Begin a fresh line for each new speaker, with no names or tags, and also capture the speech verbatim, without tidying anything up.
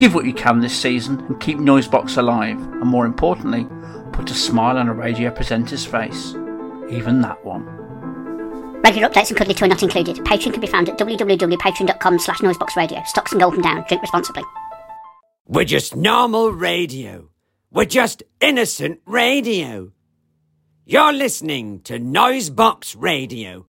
Give what you can this season and keep Noisebox alive, and more importantly, put a smile on a radio presenter's face. Even that one.
Regular updates and cuddly toy not included. Patreon can be found at www.patreon.com slash noiseboxradio. Stocks and golden down. Drink responsibly.
We're just normal radio. We're just innocent radio. You're listening to Noisebox Radio.